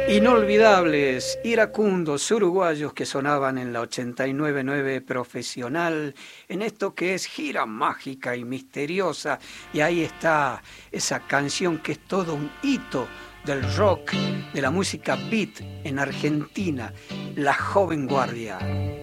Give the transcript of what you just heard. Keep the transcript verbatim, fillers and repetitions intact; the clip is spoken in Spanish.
Inolvidables, iracundos uruguayos que sonaban en la ochenta y nueve punto nueve Profesional, en esto que es gira mágica y misteriosa. Y ahí está esa canción que es todo un hito del rock, de la música beat en Argentina, La Joven Guardia.